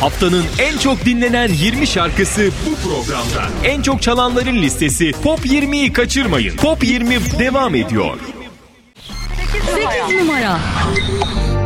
Haftanın en çok dinlenen 20 şarkısı bu programda. En çok çalanların listesi Top 20'yi kaçırmayın. Top 20 devam ediyor. 8 numara.